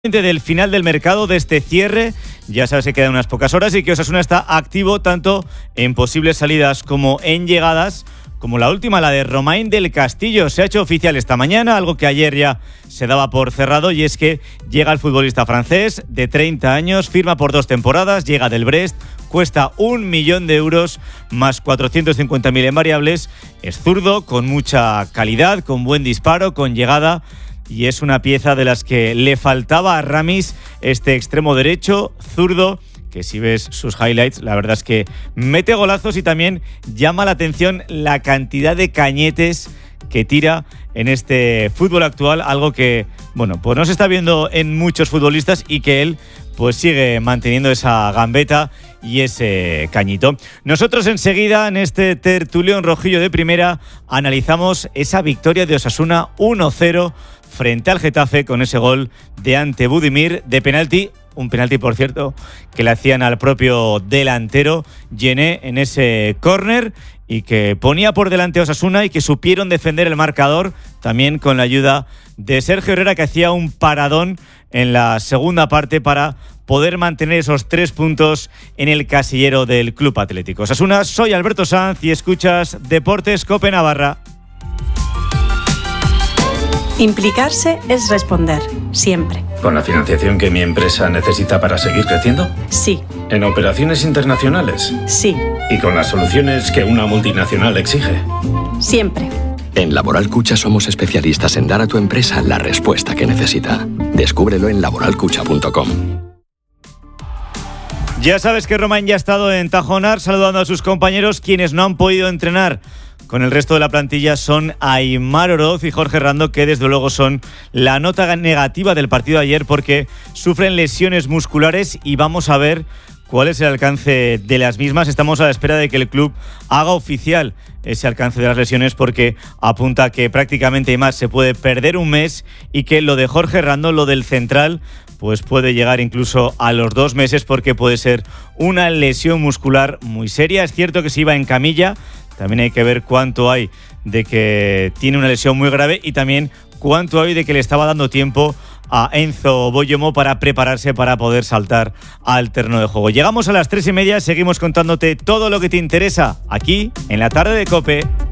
Del final del mercado, de este cierre, ya sabes que quedan unas pocas horas y que Osasuna está activo tanto en posibles salidas como en llegadas, como la última, la de Romain del Castillo. Se ha hecho oficial esta mañana, algo que ayer ya se daba por cerrado, y es que llega el futbolista francés de 30 años, firma por 2 temporadas, llega del Brest, cuesta 1 millón de euros más 450.000 en variables, es zurdo, con mucha calidad, con buen disparo, con llegada. Y es una pieza de las que le faltaba a Ramis, este extremo derecho, zurdo, que si ves sus highlights, la verdad es que mete golazos y también llama la atención la cantidad de cañetes que tira en este fútbol actual, algo que, bueno, pues no se está viendo en muchos futbolistas y que él pues sigue manteniendo esa gambeta y ese cañito. Nosotros enseguida en este tertulión rojillo de primera analizamos esa victoria de Osasuna 1-0 frente al Getafe con ese gol de Ante Budimir de penalti. Un penalti, por cierto, que le hacían al propio delantero Gené en ese córner y que ponía por delante a Osasuna y que supieron defender el marcador también con la ayuda de Sergio Herrera, que hacía un paradón en la segunda parte para poder mantener esos 3 puntos en el casillero del Club Atlético Osasuna. Soy Alberto Sanz y escuchas Deportes COPE Navarra. Implicarse es responder, siempre. ¿Con la financiación que mi empresa necesita para seguir creciendo? Sí. ¿En operaciones internacionales? Sí. ¿Y con las soluciones que una multinacional exige? Siempre. En Laboral Cucha somos especialistas en dar a tu empresa la respuesta que necesita. Descúbrelo en laboralcucha.com. Ya sabes que Romain ya ha estado en Tajonar saludando a sus compañeros. Quienes no han podido entrenar con el resto de la plantilla son Aimar Oroz y Jorge Rando, que desde luego son la nota negativa del partido de ayer porque sufren lesiones musculares y vamos a ver cuál es el alcance de las mismas. Estamos a la espera de que el club haga oficial ese alcance de las lesiones porque apunta que prácticamente Aimar se puede perder un mes y que lo de Jorge Rando, lo del central, pues puede llegar incluso a los 2 meses porque puede ser una lesión muscular muy seria. Es cierto que se iba en camilla. También hay que ver cuánto hay de que tiene una lesión muy grave y también cuánto hay de que le estaba dando tiempo a Enzo Boyomo para prepararse para poder saltar al terreno de juego. Llegamos a las 3:30, seguimos contándote todo lo que te interesa aquí en la tarde de COPE.